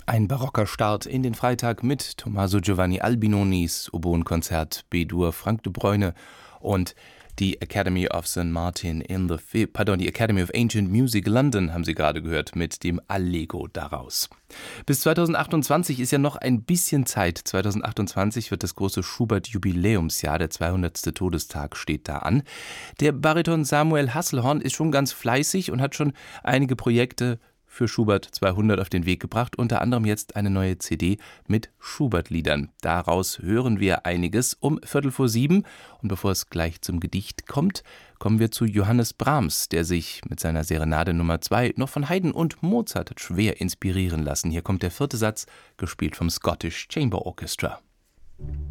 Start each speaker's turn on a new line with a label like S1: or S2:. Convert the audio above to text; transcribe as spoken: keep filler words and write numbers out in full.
S1: Ein barocker Start in den Freitag mit Tommaso Giovanni Albinonis Oboenkonzert B-Dur, Frank de Bruyne und die Academy of Saint Martin in the pardon, die Academy of Ancient Music London haben Sie gerade gehört mit dem Allego daraus. Bis zweitausendachtundzwanzig ist ja noch ein bisschen Zeit. zweitausendachtundzwanzig wird das große Schubert-Jubiläumsjahr, der zweihundertste Todestag steht da an. Der Bariton Samuel Hasselhorn ist schon ganz fleißig und hat schon einige Projekte für Schubert zweihundert auf den Weg gebracht, unter anderem jetzt eine neue C D mit Schubert-Liedern. Daraus hören wir einiges um Viertel vor sieben. Und bevor es gleich zum Gedicht kommt, kommen wir zu Johannes Brahms, der sich mit seiner Serenade Nummer zwei noch von Haydn und Mozart hat schwer inspirieren lassen. Hier kommt der vierte Satz, gespielt vom Scottish Chamber Orchestra.